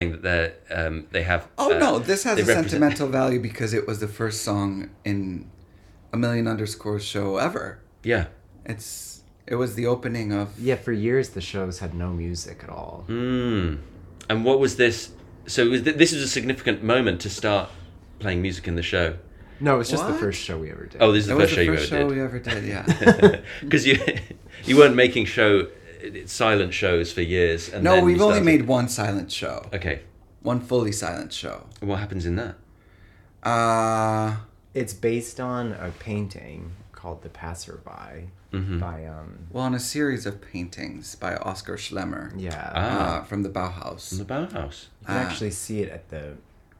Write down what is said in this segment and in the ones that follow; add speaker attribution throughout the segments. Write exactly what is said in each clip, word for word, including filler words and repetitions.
Speaker 1: that they um, they have.
Speaker 2: Oh
Speaker 1: uh,
Speaker 2: no, this has
Speaker 1: they
Speaker 2: a
Speaker 1: represent-
Speaker 2: sentimental value because it was the first song in a Million Underscores show ever.
Speaker 1: Yeah.
Speaker 2: It's it was the opening of
Speaker 3: Yeah, for years the shows had no music at all.
Speaker 1: Mm. And what was this? So was th- this was a significant moment to start playing music in the show.
Speaker 3: No, it was just
Speaker 2: What?
Speaker 3: the first show we ever did.
Speaker 1: Oh, this is the
Speaker 2: That was
Speaker 1: first
Speaker 2: the
Speaker 1: show
Speaker 2: first
Speaker 1: you
Speaker 2: show
Speaker 1: ever
Speaker 2: we
Speaker 1: did.
Speaker 2: ever did. Yeah.
Speaker 1: Because you you weren't making show silent shows for years. And
Speaker 2: No,
Speaker 1: then
Speaker 2: we've
Speaker 1: you
Speaker 2: only
Speaker 1: started-
Speaker 2: made one silent show.
Speaker 1: Okay.
Speaker 2: One fully silent show.
Speaker 1: What happens in that?
Speaker 2: Uh
Speaker 3: It's based on a painting called The Passerby
Speaker 1: Mm-hmm.
Speaker 3: by um
Speaker 2: well, on a series of paintings by Oskar Schlemmer.
Speaker 3: yeah.
Speaker 1: Ah.
Speaker 2: Uh, from the Bauhaus.
Speaker 1: From the Bauhaus.
Speaker 3: You can
Speaker 2: Ah.
Speaker 3: actually see it at the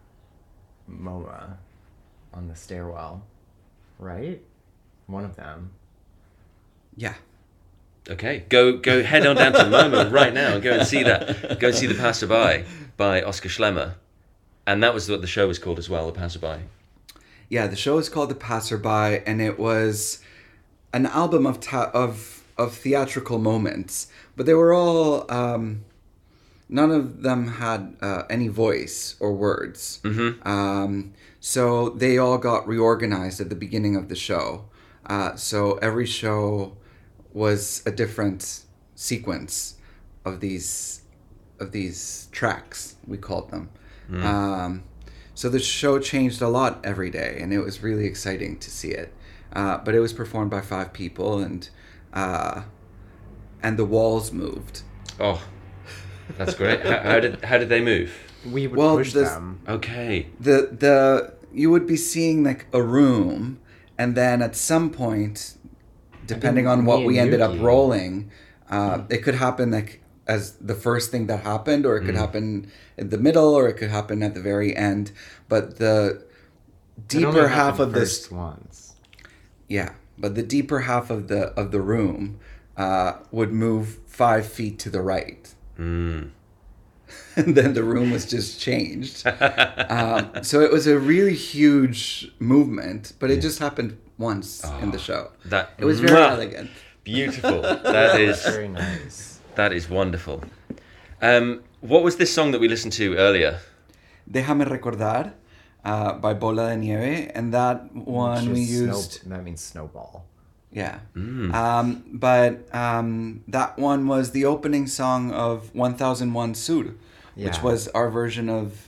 Speaker 3: MoMA on the stairwell, right? One of them.
Speaker 2: Yeah.
Speaker 1: Okay, go go head on down to MoMA right now and go and see that. Go and see The Passerby by Oskar Schlemmer. And that was what the show was called as well, The Passerby.
Speaker 2: Yeah, the show is called The Passerby, and it was an album of ta- of of theatrical moments, but they were all um, none of them had uh, any voice or words.
Speaker 1: Mm-hmm.
Speaker 2: Um, so they all got reorganized at the beginning of the show. Uh, so every show was a different sequence of these of these tracks, we called them.
Speaker 1: Mm.
Speaker 2: Um, so the show changed a lot every day, and it was really exciting to see it. Uh, but it was performed by five people, and uh, and the walls moved.
Speaker 1: Oh, that's great. how, how did how did they move?
Speaker 3: We would
Speaker 2: Well,
Speaker 3: push
Speaker 2: this-
Speaker 3: them.
Speaker 1: Okay.
Speaker 2: The the you would be seeing like a room, and then at some point, depending on
Speaker 3: me
Speaker 2: what
Speaker 3: and
Speaker 2: we ended up
Speaker 3: Yuki-
Speaker 2: rolling, uh, it could happen like as the first thing that happened, or it could happen in the middle, or it could happen at the very end. But the
Speaker 3: It only
Speaker 2: deeper half
Speaker 3: happened
Speaker 2: of this,
Speaker 3: first once.
Speaker 2: yeah, but the deeper half of the of the room uh, would move five feet to the right.
Speaker 1: Mm.
Speaker 2: And then the room was just changed. um, so it was a really huge movement, but it just happened once in the show.
Speaker 1: That
Speaker 2: It was very
Speaker 1: Mwah!
Speaker 2: elegant.
Speaker 1: Beautiful. That is
Speaker 3: Very nice.
Speaker 1: that is wonderful. Um, what was this song that we listened to earlier?
Speaker 2: Déjame recordar uh, by Bola de Nieve, and that one
Speaker 3: Which
Speaker 2: we
Speaker 3: is snow-
Speaker 2: used.
Speaker 3: that means snowball.
Speaker 2: Yeah.
Speaker 1: Mm.
Speaker 2: Um, but um, that one was the opening song of one thousand one Sur, which
Speaker 3: Yeah.
Speaker 2: was our version of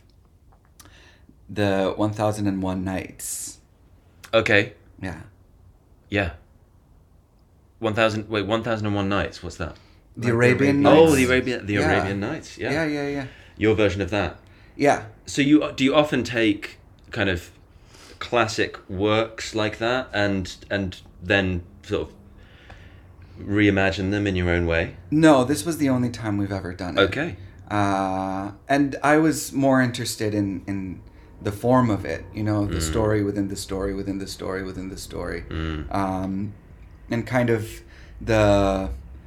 Speaker 2: the one thousand one Nights.
Speaker 1: Okay.
Speaker 2: Yeah.
Speaker 1: Yeah. One thousand. Wait, one thousand and one nights. What's that?
Speaker 2: The
Speaker 3: Like
Speaker 2: Arabian
Speaker 3: the
Speaker 2: Nights.
Speaker 1: Oh, the Arabian, the
Speaker 2: Yeah.
Speaker 1: Arabian Nights. Yeah.
Speaker 2: Yeah, yeah, yeah.
Speaker 1: Your version of that.
Speaker 2: Yeah.
Speaker 1: So you do you often take kind of classic works like that and and then sort of reimagine them in your own way?
Speaker 2: No, this was the only time we've ever done it.
Speaker 1: Okay.
Speaker 2: Uh, and I was more interested in, in the form of it, you know, the story within the story within the story within the story.
Speaker 1: Mm.
Speaker 2: Um, and kind of the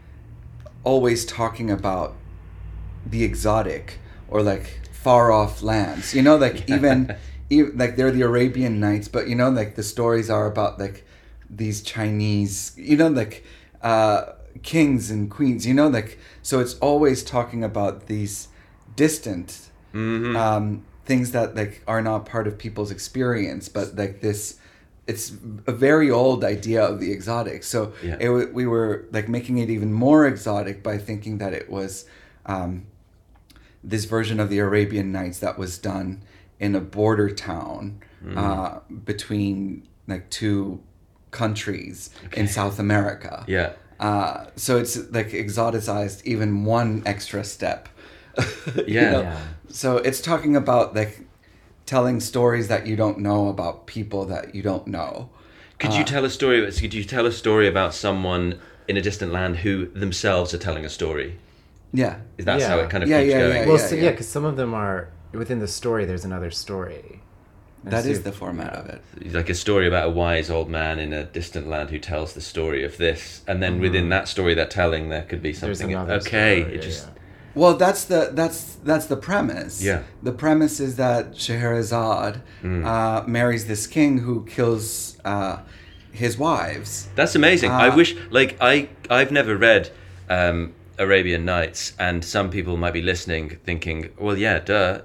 Speaker 2: always talking about the exotic or like far off lands, you know, like even, even like they're the Arabian Nights, but you know, like the stories are about like these Chinese, you know, like uh, kings and queens, you know, like, so it's always talking about these distant
Speaker 1: Mhm.
Speaker 2: um, things that like are not part of people's experience, but like this, it's a very old idea of the exotic. So
Speaker 1: Yeah.
Speaker 2: it, w- we were like making it even more exotic by thinking that it was um, this version of the Arabian Nights that was done in a border town uh, between like two countries in South America.
Speaker 1: Yeah.
Speaker 2: Uh, so it's like exoticized even one extra step. You
Speaker 1: Yeah.
Speaker 2: know?
Speaker 3: Yeah.
Speaker 2: So it's talking about like telling stories that you don't know about people that you don't know.
Speaker 1: Could
Speaker 2: Uh,
Speaker 1: you tell a story? Could you tell a story about someone in a distant land who themselves are telling a story?
Speaker 2: Yeah.
Speaker 1: That's
Speaker 3: Yeah.
Speaker 1: how it kind of
Speaker 2: Yeah,
Speaker 1: keeps
Speaker 2: yeah,
Speaker 1: going.
Speaker 2: yeah,
Speaker 3: Well,
Speaker 2: yeah.
Speaker 3: so, yeah, because some of them are within the story. There's another story. And
Speaker 2: That
Speaker 3: so-
Speaker 2: is the format of it.
Speaker 1: Like a story about a wise old man in a distant land who tells the story of this, and then within that story they're telling, there could be
Speaker 3: Mm-hmm. There's
Speaker 1: something.
Speaker 3: another
Speaker 1: Okay,
Speaker 3: story,
Speaker 1: it
Speaker 3: yeah,
Speaker 1: just
Speaker 3: yeah.
Speaker 2: Well, that's the that's that's the premise.
Speaker 1: Yeah.
Speaker 2: The premise is that Scheherazade
Speaker 1: Mm.
Speaker 2: uh, marries this king who kills uh, his wives.
Speaker 1: that's amazing. I
Speaker 2: Uh,
Speaker 1: wish, like, I I've never read um, Arabian Nights, and some people might be listening thinking, well, yeah, duh,